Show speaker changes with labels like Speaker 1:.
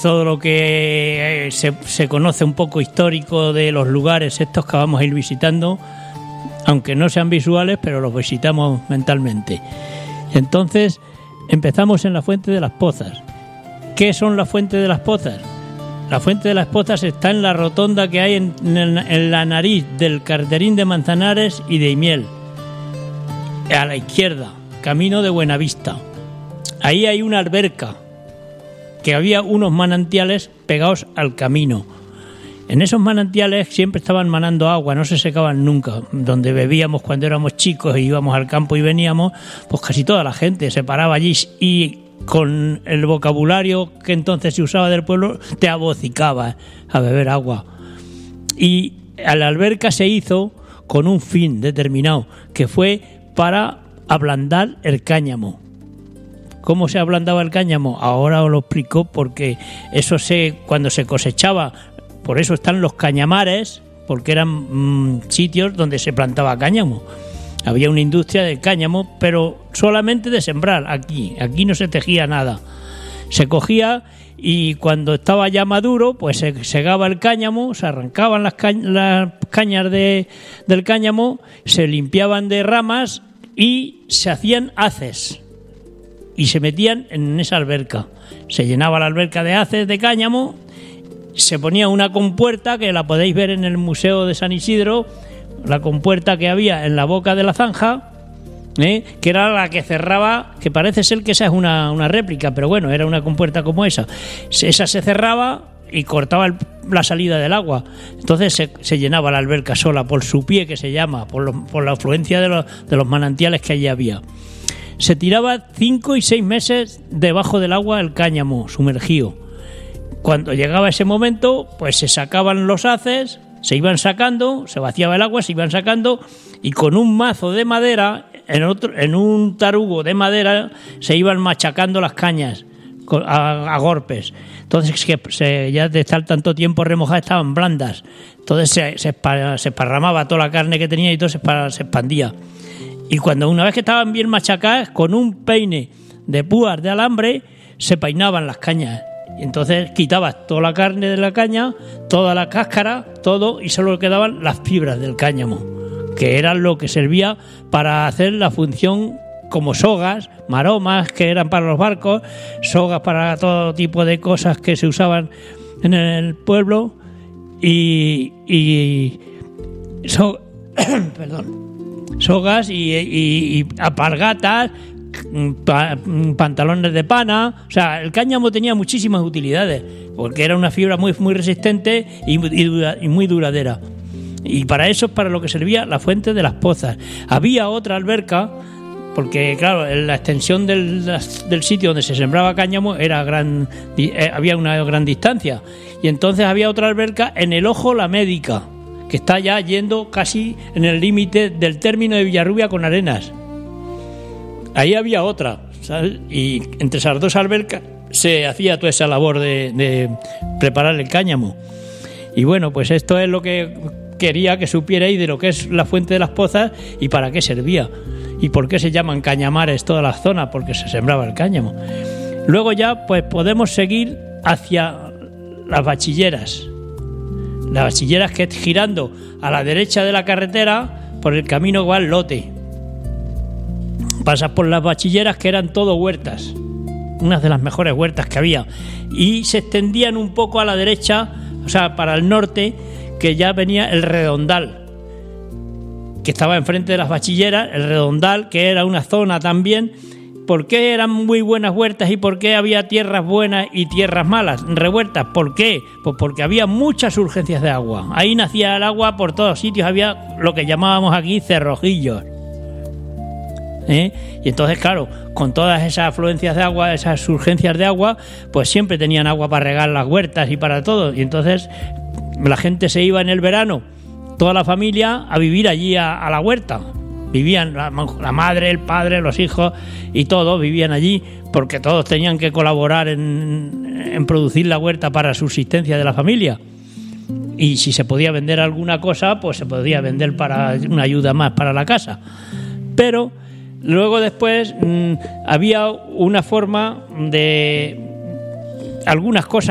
Speaker 1: todo lo que se conoce un poco histórico de los lugares estos que vamos a ir visitando, aunque no sean visuales, pero los visitamos mentalmente. Entonces, empezamos en la Fuente de las Pozas. ¿Qué son las Fuentes de las Pozas? La Fuente de las Pozas está en la rotonda que hay en la nariz del Carterín de Manzanares y de Imiel, a la izquierda, camino de Buenavista. Ahí hay una alberca, que había unos manantiales pegados al camino. En esos manantiales siempre estaban manando agua, no se secaban nunca. Donde bebíamos cuando éramos chicos e íbamos al campo y veníamos, pues casi toda la gente se paraba allí y con el vocabulario que entonces se usaba del pueblo te abocicaba a beber agua. Y a la alberca se hizo con un fin determinado, que fue para ablandar el cáñamo. ¿Cómo se ablandaba el cáñamo? Ahora os lo explico, porque eso cuando se cosechaba, por eso están los cañamares, porque eran sitios donde se plantaba cáñamo. Había una industria de cáñamo, pero solamente de sembrar aquí no se tejía nada. Se cogía y cuando estaba ya maduro, pues se segaba el cáñamo, se arrancaban las cañas del cáñamo, se limpiaban de ramas y se hacían haces. Y se metían en esa alberca. Se llenaba la alberca de haces de cáñamo, se ponía una compuerta, que la podéis ver en el Museo de San Isidro, la compuerta que había en la boca de la zanja, que era la que cerraba, que parece ser que esa es una réplica, pero bueno, era una compuerta como esa. Esa se cerraba y cortaba la salida del agua. Entonces se llenaba la alberca sola por su pie, que se llama, por la afluencia de los manantiales que allí había. Se tiraba 5 y 6 meses debajo del agua el cáñamo sumergido. Cuando llegaba ese momento, pues se sacaban los haces, se iban sacando, se vaciaba el agua, se iban sacando, y con un mazo de madera, en un tarugo de madera, se iban machacando las cañas a golpes. Entonces, ya de estar tanto tiempo remojadas, estaban blandas. Entonces se esparramaba toda la carne que tenía y todo se expandía. Y cuando una vez que estaban bien machacadas, con un peine de púas de alambre, se peinaban las cañas. Y entonces quitabas toda la carne de la caña, toda la cáscara, todo, y solo quedaban las fibras del cáñamo, que eran lo que servía para hacer la función como sogas, maromas, que eran para los barcos, sogas para todo tipo de cosas que se usaban en el pueblo, sogas y alpargatas, pantalones de pana. O sea, el cáñamo tenía muchísimas utilidades, porque era una fibra muy, muy resistente y muy duradera. Y para eso es para lo que servía la Fuente de las Pozas. Había otra alberca, porque claro, en la extensión del sitio donde se sembraba cáñamo había una gran distancia, y entonces había otra alberca en el Ojo la Médica, que está ya yendo casi en el límite del término de Villarrubia con Arenas. Ahí había otra, ¿sabes? Y entre esas dos albercas se hacía toda esa labor de preparar el cáñamo. Y bueno, pues esto es lo que quería que supierais de lo que es la Fuente de las Pozas y para qué servía. Y por qué se llaman cañamares todas las zonas, porque se sembraba el cáñamo. Luego ya pues podemos seguir hacia las Bachilleras. Las Bachilleras, que es girando a la derecha de la carretera por el camino que va al lote. Pasas por las Bachilleras, que eran todo huertas, unas de las mejores huertas que había, y se extendían un poco a la derecha, o sea, para el norte, que ya venía el Redondal, que estaba enfrente de las Bachilleras. El Redondal, que era una zona también. ¿Por qué eran muy buenas huertas y por qué había tierras buenas y tierras malas, revueltas? ¿Por qué? Pues porque había muchas urgencias de agua. Ahí nacía el agua por todos sitios, había lo que llamábamos aquí cerrojillos. Y entonces, claro, con todas esas afluencias de agua, esas urgencias de agua, pues siempre tenían agua para regar las huertas y para todo. Y entonces la gente se iba en el verano, toda la familia, a vivir allí a la huerta. Vivían la madre, el padre, los hijos y todos vivían allí, porque todos tenían que colaborar en producir la huerta para la subsistencia de la familia. Y si se podía vender alguna cosa, pues se podía vender para una ayuda más para la casa. Pero luego después había una forma de algunas cosas